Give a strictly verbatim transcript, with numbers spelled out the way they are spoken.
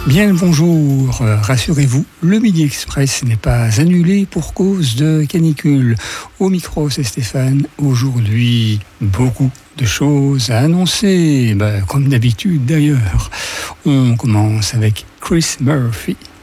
Bien le bonjour, euh, rassurez-vous, le Midi Express n'est pas annulé pour cause de canicule. Au micro, c'est Stéphane. Aujourd'hui, beaucoup de choses à annoncer, bah, comme d'habitude d'ailleurs. On commence avec Chris Murphy.